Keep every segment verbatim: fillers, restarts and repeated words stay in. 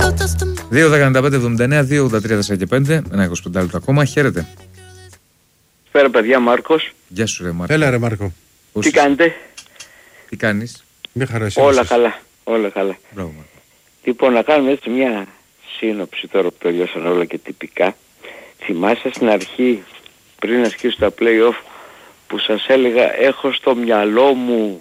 δύο δεκαεννιά πέντε εβδομήντα εννέα δύο ογδόντα τρία τέσσερα και πέντε, ένα είκοσι πέντε λεπτό ακόμα. Χαίρετε. Πέρα παιδιά, Μάρκος. Γεια σου ρε Μάρκο. Έλα ρε Μάρκο. Τι κάνετε? Τι κάνεις? Μια χαρά εσύ. Όλα καλά, όλα καλά. Μπράβο Μάρκο. Λοιπόν, να κάνουμε έτσι μια σύνοψη τώρα που τελειώσαν όλα και τυπικά. Θυμάσαι στην αρχή, πριν ασκήσω τα play-off, που σας έλεγα έχω στο μυαλό μου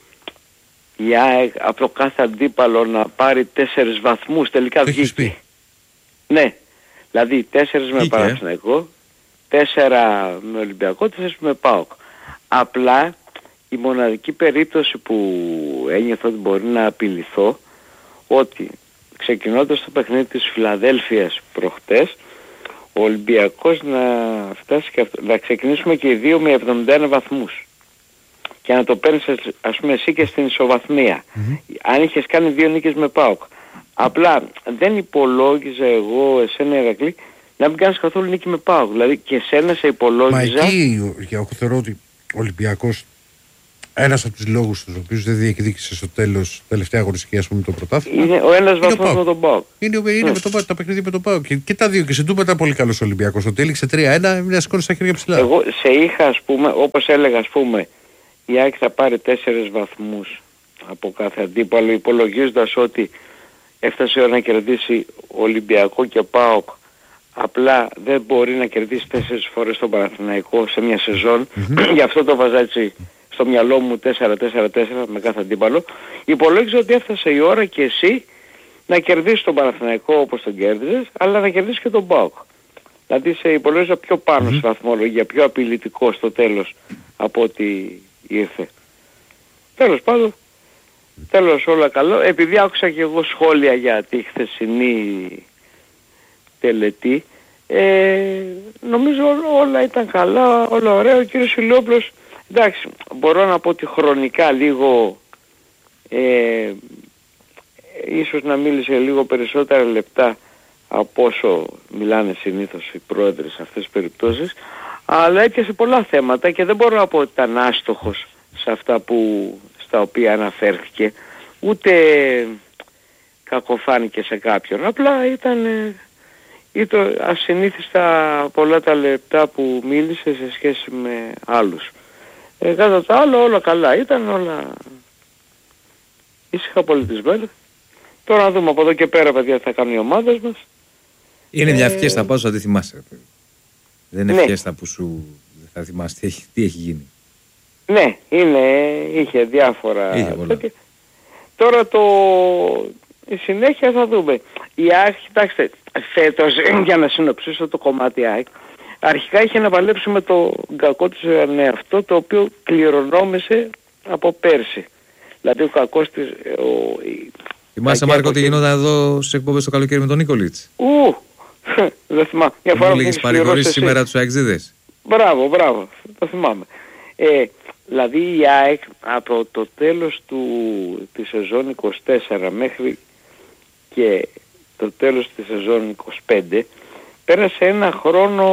η ΑΕΚ από το κάθε αντίπαλο να πάρει τέσσερις βαθμούς, τελικά βγήκε. Ναι, δηλαδή τέσσερις με Παναθηναϊκό, τέσσερα με Ολυμπιακό, τέσσερις με ΠΑΟΚ. Απλά η μοναδική περίπτωση που ένιωθα ότι μπορεί να απειληθώ, ότι ξεκινώντας το παιχνίδι της Φιλαδέλφειας προχτές, ο Ολυμπιακός να φτάσει και αυτό, να ξεκινήσουμε και οι δύο με εβδομήντα ένα βαθμούς και να το παίρνεις ας πούμε εσύ και στην ισοβαθμία. Mm-hmm. Αν είχες κάνει δύο νίκες με ΠΑΟΚ. Απλά δεν υπολόγιζα εγώ εσένα Ηρακλή να μην κάνεις καθόλου νίκη με ΠΑΟΚ. Δηλαδή και εσένα σε υπολόγιζα. Μα εκεί εγώ θεωρώ ότι ο Ολυμπιακός, ένας από τους λόγους τους οποίους δεν διεκδίκησε στο τέλος, τελευταία αγωνιστική ας πούμε το πρωτάθλημα, είναι ο ένας βαθμός με τον ΠΑΟΚ. Είναι, είναι mm. με τον, τα παιχνίδια με τον ΠΑΟΚ. Και, και τα δύο, και σε τούμπα ήταν πολύ καλός ο Ολυμπιακός. Ότι έληξε τρία ένα, να σηκώνει στα χέρια ψηλά. Εγώ σε είχα ας πούμε, όπως έλεγα ας πούμε, η ΑΕΚ θα πάρει τέσσερις βαθμούς από κάθε αντίπαλο, υπολογίζοντας ότι έφτασε η ώρα να κερδίσει Ολυμπιακό και ΠΑΟΚ. Απλά δεν μπορεί να κερδίσει τέσσερις φορές τον Παναθηναϊκό σε μια σεζόν. Mm-hmm. Γι' αυτό το βάζα έτσι στο μυαλό μου τέσσερα τέσσερα τέσσερα με κάθε αντίπαλο. Υπολόγιζα ότι έφτασε η ώρα και εσύ να κερδίσεις τον Παναθηναϊκό όπως τον κέρδιζες, αλλά να κερδίσεις και τον ΠΑΟΚ. Δηλαδή σε υπολόγιζα πιο πάνω mm-hmm. στη βαθμολογία, πιο απειλητικό στο τέλος από ό,τι ήρθε. Τέλος πάντων, τέλος όλα καλό. Επειδή άκουσα και εγώ σχόλια για τη χθεσινή τελετή, ε, νομίζω όλα ήταν καλά, όλα ωραία. Ο κύριος Ηλιόπουλος, εντάξει, μπορώ να πω ότι χρονικά λίγο ε, ίσως να μίλησε λίγο περισσότερα λεπτά από όσο μιλάνε συνήθως οι πρόεδροι σε αυτές τις περιπτώσεις, αλλά έπιασε πολλά θέματα και δεν μπορώ να πω ότι ήταν άστοχος σε αυτά που, στα οποία αναφέρθηκε, ούτε κακοφάνηκε σε κάποιον, απλά ήταν, ήταν ασυνήθιστα πολλά τα λεπτά που μίλησε σε σχέση με άλλους. Ε, κατά τα άλλα όλα καλά ήταν, όλα ήσυχα πολιτισμένα. Τώρα να δούμε από εδώ και πέρα παιδιά θα κάνουν οι ομάδες μας. Είναι μια ε... φιέστα πάω, δεν θυμάσαι. Δεν είναι ναι. φιέστα που σου θα θυμάσαι τι έχει, τι έχει γίνει. Ναι, είναι, είχε διάφορα. Είχε και... Τώρα το... η συνέχεια θα δούμε. Η ΑΕΚ, κοιτάξτε, φέτος, για να συνοψίσω το κομμάτι ΑΕΚ, αρχικά είχε να παλέψει με το κακό της εαυτό, το οποίο κληρονόμησε από πέρσι. Δηλαδή ο κακός της... Ο... Θυμάσαι Μάρκο ότι γινόταν εδώ στις εκπομπές το καλοκαίρι με τον Νίκολιτς. Ου, δεν θυμάμαι. Μια φορά μου λέγες παρηγορήσεις σήμερα τους αεξίδες. Μπράβο, μπράβο, το θυμάμαι. Ε, δηλαδή η ΑΕΚ από το τέλος του, της σεζόν είκοσι τέσσερα μέχρι και το τέλος της σεζόν είκοσι πέντε πέρασε ένα χρόνο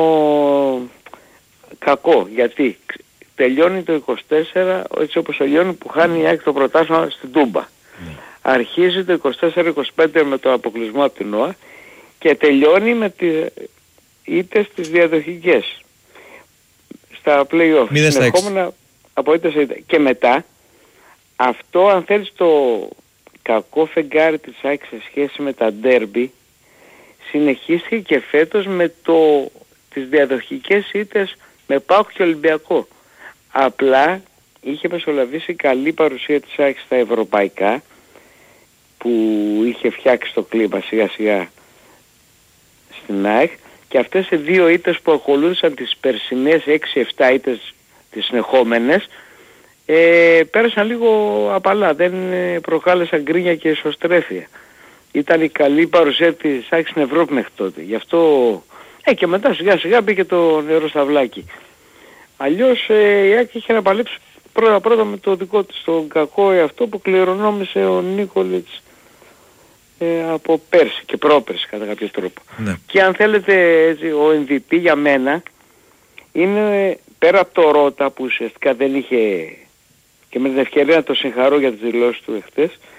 κακό. Γιατί τελειώνει το είκοσι τέσσερα έτσι όπως τελειώνει που χάνει η ΑΕΚ το πρωτάθλημα στην Τούμπα. Mm. Αρχίζει το είκοσι τέσσερα είκοσι πέντε με το αποκλεισμό από την ΟΑ και τελειώνει με τις ήττες τις διαδοχικές στα play-off. Συνεχόμενα από ήττες σε ήττες. Και μετά αυτό αν θέλεις το κακό φεγγάρι της ΑΕΚ σε σχέση με τα ντέρμπι συνεχίστηκε και φέτος με το, τις διαδοχικές ήττες με ΠΑΟΚ και Ολυμπιακό. Απλά είχε μεσολαβήσει καλή παρουσία της ΑΕΚ στα ευρωπαϊκά που είχε φτιάξει το κλίμα σιγά σιγά στην ΑΕΚ και αυτές οι δύο ήττες που ακολούθησαν τις περσινές έξι επτά ήττες τις συνεχόμενες ε, πέρασαν λίγο απαλά, δεν προκάλεσαν γκρίνια και ισοστρέφεια. Ήταν η καλή παρουσία της ΑΕΚ στην Ευρώπη μέχρι τότε. Γι' αυτό ε, και μετά σιγά σιγά μπήκε το νερό στα βλάκι. Αλλιώς ε, η ΑΕΚ είχε να παλέψει πρώτα πρώτα με το δικό της τον κακό αυτό που κληρονόμησε ο Νίκολιτς ε, από πέρσι και πρόπερσι κατά κάποιο τρόπο. Ναι. Και αν θέλετε έτσι, ο εμ βι πι για μένα είναι πέρα από το Ρώτα που ουσιαστικά δεν είχε και με την ευκαιρία να το συγχαρώ για τις δηλώσεις του εχθές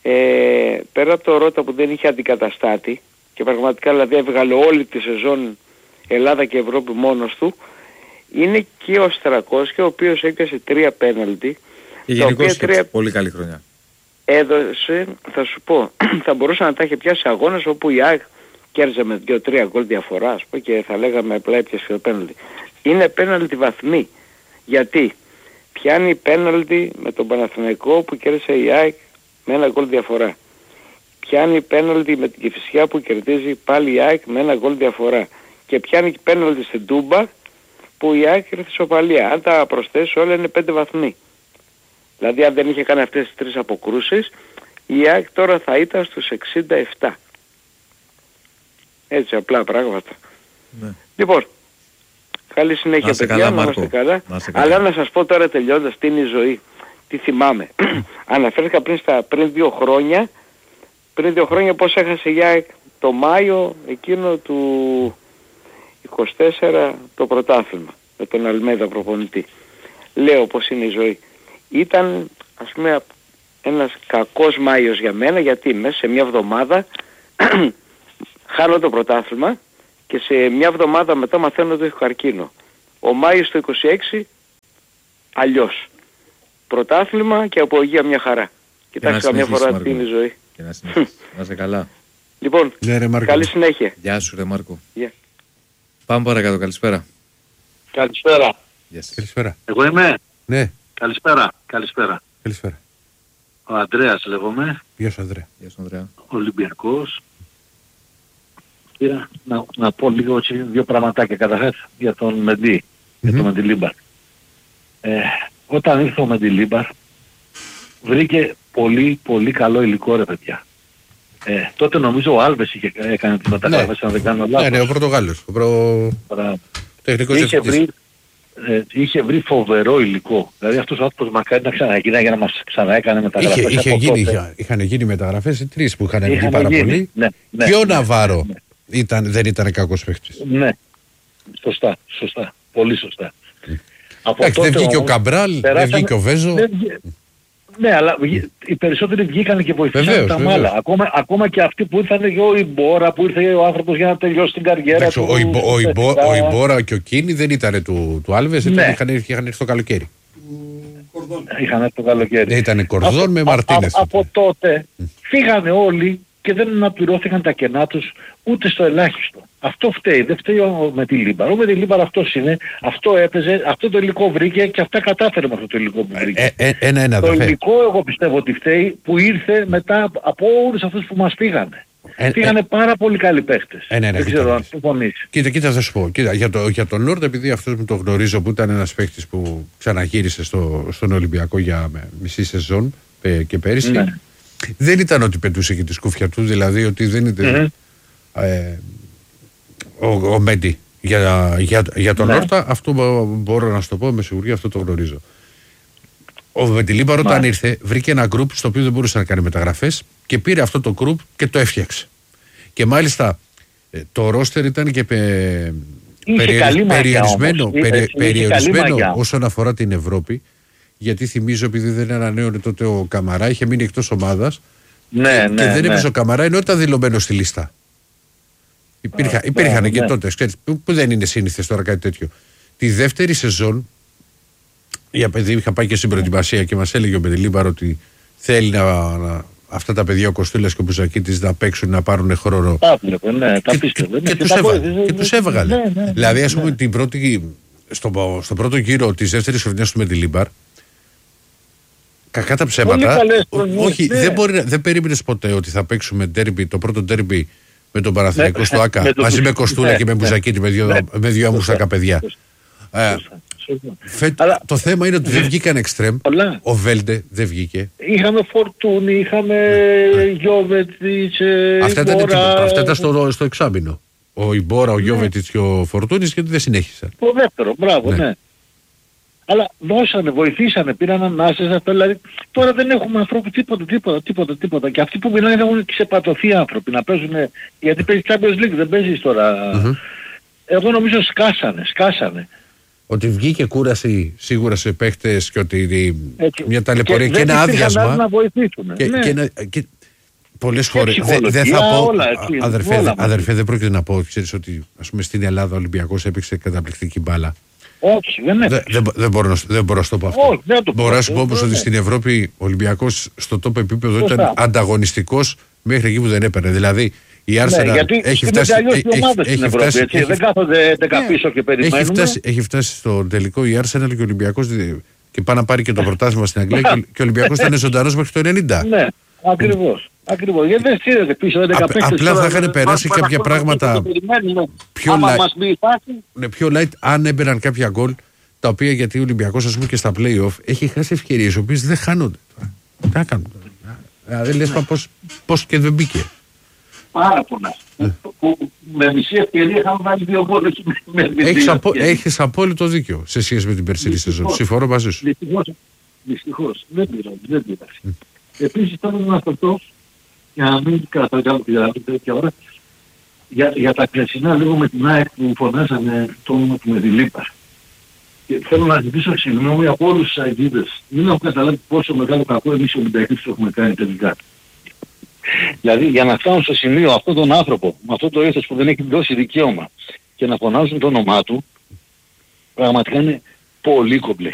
Ε, πέρα από το Ρότα που δεν είχε αντικαταστάτη και πραγματικά δηλαδή έβγαλε όλη τη σεζόν Ελλάδα και Ευρώπη μόνος του, είναι και ο Στρακόσκι, ο οποίος έκασε τρία πέναλτι. Και γενικώς τρία... πολύ καλή χρονιά. Έδωσε, θα σου πω, θα μπορούσε να τα έχει πιάσει αγώνες όπου η ΑΕΚ κέρδιζε με δύο τρία γκολ διαφορά, ας πω, και θα λέγαμε απλά έπιασε το πέναλτι. Είναι πέναλτι βαθμοί. Γιατί πιάνει πέναλτι με τον Παναθηναϊκό που κέρδισε η ΑΕΚ με ένα γκολ διαφορά. Πιάνει πέναλτι με την Κηφισιά που κερδίζει πάλι η ΑΕΚ με ένα γκολ διαφορά. Και πιάνει πέναλτι στην Τούμπα που η ΑΕΚ ήρθε ισοπαλία. Αν τα προσθέσει όλα είναι πέντε βαθμοί. Δηλαδή αν δεν είχε κάνει αυτές τις τρεις αποκρούσεις, η ΑΕΚ τώρα θα ήταν στους εξήντα επτά. Έτσι απλά πράγματα. Ναι. Λοιπόν, καλή συνέχεια να παιδιά, να είμαστε καλά. Να καλά. Αλλά να σας πω τώρα τελειώντας τι είναι η ζωή. Τι θυμάμαι. Αναφέρθηκα πριν, στα, πριν δύο χρόνια, πριν δύο χρόνια πώς έχασε η ΑΕΚ το Μάιο εκείνο του είκοσι τέσσερα το πρωτάθλημα με τον Αλμέιδα προπονητή. Λέω πώς είναι η ζωή. Ήταν ας πούμε ένας κακός Μάιος για μένα, γιατί μέσα σε μια εβδομάδα χάνω το πρωτάθλημα και σε μια εβδομάδα μετά μαθαίνω ότι έχω καρκίνο. Ο Μάιος το είκοσι έξι αλλιώς. Πρωτάθλημα και από υγεία μια χαρά. Κοιτάξτε καμιά φορά τι είναι η ζωή. Και να συνεχίσεις. Να είσαι καλά. Λοιπόν, ναι, ρε, καλή συνέχεια. Γεια σου ρε Μάρκο. Yeah. Πάμε παρακάτω, καλησπέρα. Καλησπέρα. Yes. Καλησπέρα. Εγώ είμαι. Ναι. Καλησπέρα. Καλησπέρα. Καλησπέρα. Ο Ανδρέας λέγομαι. Γεια σου Ανδρέα. Γεια σου Ανδρέα. Ολυμπιακός. Πήρα να, να πω λίγο δύο πραγματάκια καταρχάς για τον Μεντί, mm-hmm. για τον Μεντιλίμπαρ. Ε, όταν ήρθε ο Μεντιλίμπαρ βρήκε πολύ πολύ καλό υλικό ρε παιδιά. Ε, τότε νομίζω ο Άλβες είχε έκανε τις μεταγραφές, ναι. αν δεν κάνω λάθος. Ναι, ναι, ο Πρωτογάλος. Ο προ... τεχνικός είχε βρει, ε, είχε βρει φοβερό υλικό. Δηλαδή αυτός ο άνθρωπος μακάρι να ξαναγίνει για να μας ξαναέκανε μεταγραφές. Είχε, είχε γίνει, είχε, είχαν γίνει μεταγραφές οι τρεις που είχαν γίνει πάρα γίνει. πολύ. Ναι, ναι, και ο ναι, Ναβάρο ναι. Ήταν, δεν ήταν κακός παίκτης. Ναι, σωστά, σωστά. Πολύ σωστά. Mm. Εντάξει, δεν βγήκε ο Καμπράλ, δεν βγήκε ο Βέζο. Ναι, αλλά οι περισσότεροι βγήκαν και βοηθήσαν τα μάλα. Ακόμα, ακόμα και αυτοί που ήρθαν και ο Ιμπόρα, που ήρθε ο άνθρωπος για να τελειώσει την καριέρα. Εντάξει, του. Ο, Ιμπο, ο, Ιμπο, ο Ιμπόρα και ο Κίνη δεν ήταν του, του Άλβες, ναι. είχαν, είχαν έρθει το καλοκαίρι. Είχαν έρθει το καλοκαίρι. Ήταν Κορδόν με Μαρτίνες. Από τότε φύγανε όλοι και δεν αναπληρώθηκαν τα κενά τους ούτε στο ελάχιστο. Αυτό φταίει, δεν φταίει ο Μεντιλίμπαρ. Ο Μεντιλίμπαρ αυτός είναι, αυτό έπαιζε, αυτό το υλικό βρήκε και αυτά κατάφερε με αυτό το υλικό που βρήκε. Ε, ε, ένα, ένα, το δε υλικό εγώ πιστεύω ότι φταίει που ήρθε μετά από όλους αυτούς που μας φύγανε. Ε, φύγανε ε, πάρα πολύ καλοί παίχτες. Ε, ναι, ναι, δεν ξέρω αν συμφωνήσει. Κοίτα, κοίτα θα σου πω. Κοίτα, για, το, για τον Νόρντ, επειδή αυτός που το γνωρίζω που ήταν ένας παίχτης που ξαναγύρισε στο, στον Ολυμπιακό για μισή σεζόν ε, και πέρυσι. Ναι. Δεν ήταν ότι πετούσε και τη σκούφια του, δηλαδή ότι δεν ήταν mm-hmm. ε, ο, ο Μέντι για, για, για τον ναι. Όρτα, αυτό μπορώ να σου το πω με σιγουριά, αυτό το γνωρίζω. Ο Μεντιλίμπαρ όταν ναι. ήρθε βρήκε ένα γκρουπ στο οποίο δεν μπορούσε να κάνει μεταγραφές και πήρε αυτό το γκρουπ και το έφτιαξε. Και μάλιστα το ρόστερ ήταν και πε, περι, περιορισμένο, όμως, περι, είχε, περιορισμένο είχε όσον αφορά την Ευρώπη. Γιατί θυμίζω, επειδή δεν ανανέωνε τότε ο Καμαρά, είχε μείνει εκτός ομάδας. Ναι, και, ναι, και δεν ναι. έπαιζε ο Καμαρά, ενώ ήταν δηλωμένο στη λίστα. Υπήρχα, oh, υπήρχαν ναι, και ναι. τότε, ξέρεις, που, που δεν είναι σύνηθες τώρα κάτι τέτοιο. Τη δεύτερη σεζόν, για παιδί είχα πάει και στην προετοιμασία και μας έλεγε ο Μεντιλίμπαρ ότι θέλει να, να, αυτά τα παιδιά, ο Κοστούλας και ο Μπουζακίτης, να παίξουν, να πάρουν χρόνο. Τα βλέπω, ναι, τα πίστευε. Και, και, και, και τους έβγαλε. Ναι, ναι, δηλαδή, ας πούμε, ναι. την πρώτη, στο, στο πρώτο γύρο της δεύτερης χρονιάς του Μεντιλίμπαρ, κακά τα ψέματα. Όχι, ναι. δεν, μπορεί, δεν περίμενες ποτέ ότι θα παίξουμε derby, το πρώτο derby με τον Παναθηναϊκό ναι, στο ΆΚΑ με μαζί με Κοστούλα ναι, και με Μπουζακίτη, ναι, με δύο, ναι, δύο αμούσακα παιδιά. Ε, φε, Αλλά, το θέμα είναι ότι δεν βγήκαν εξτρέμ. Ο Βέλντε δεν βγήκε. Είχαμε Φορτούνι, είχαμε Γιόβετιτς. Αυτά ήταν στο, στο εξάμηνο. Ο Ιμπόρα, ο Γιόβετιτς και ο Φορτούνις, γιατί δεν συνέχισαν. Το δεύτερο, μπράβο, ναι. ναι. Αλλά δώσανε, βοηθήσανε, πήραν ανάσες αυτό, δηλαδή τώρα δεν έχουμε ανθρώπου τίποτα, τίποτα, τίποτα, τίποτα. Και αυτοί που μιλάνε έχουν ξεπατωθεί άνθρωποι να παίζουν, γιατί παίζει Champions League, δεν παίζεις τώρα. Mm-hmm. Εγώ νομίζω σκάσανε, σκάσανε. Ότι βγήκε κούραση σίγουρα σε παίχτες και ότι έτσι. Μια ταλαιπωρία και, και ένα άδειασμα. Να βοηθήσουν. Και, ναι. και, ένα, και πολλές χώρες. Δεν θα πω, όλα, εκεί, αδερφέ, όλα αδερφέ, δεν πρόκειται να πω, ξέρεις ότι ας πούμε στην Ελλάδα ο Ολυμπιακός έπαιξε καταπληκτική μπάλα. Όχι, δεν έπαιξε. Δεν, δεν, δεν, μπορώ, να, δεν μπορώ να σου το πω αυτό. Όχι, δεν το μπορώ να σου πω όμως ότι στην Ευρώπη ο Ολυμπιακός στο top επίπεδο Πώς ήταν θα. ανταγωνιστικός μέχρι εκεί που δεν έπαιρνε. Δηλαδή η Arsenal ναι, γιατί έχει φτάσει. Έχει, έχει Ευρώπη, φτάσει έτσι, έχει, δεν κάθονται δέκα πίσω και περιμένουν. Έχει φτάσει, έχει φτάσει στο τελικό η Arsenal και ο Ολυμπιακός και πάει να πάρει και το πρωτάθλημα στην Αγγλία και ο Ολυμπιακός ήταν ζωντανός μέχρι το ενενήντα. Ναι, ακριβώς. Ακριβώς. Γιατί δεν στείλετε πίσω έντεκα πίσω. Απλά θα είχαν περάσει κάποια πράγματα πιο light, πιο light αν έμπαιναν κάποια γκολ τα οποία, γιατί ο Ολυμπιακός ας πούμε και στα play-off έχει χάσει ευκαιρίες οι οποίες δεν χάνονται. Τι να κάνουν. Δηλαδή λες πώς, πώς και δεν μπήκε. Πάρα πολλά. Με μισή ευκαιρία είχαμε βάλει δύο γκολ. Έχεις, απο, έχεις απόλυτο δίκιο σε σχέση με την περσινή σεζόν. Συμφωνώ μαζί σου. Δυστυχώς, δυστυχώς. Δεν πειράζει, δεν πειράζει. Mm. Επίσης θέλω να αναφερθώ, για να μην κρατάω κι άλλο τέτοια ώρα, για, για τα κλασσινά λίγο με την ΑΕΚ που φωνάσανε το όνομα του Μεδιλίπα. Και θέλω να ζητήσω συγγνώμη από όλους τους αγκίδες. Μην έχω καταλάβει πόσο μεγάλο κακό εμείς οι Ολυμπιακοί τους έχουμε κάνει τελικά. Δηλαδή για να φτάνουν στο σημείο αυτόν τον άνθρωπο, με αυτό το ήθος που δεν έχει δώσει δικαίωμα και να φωνάζουν το όνομά του, πραγματικά είναι πολύ κομπλεξ.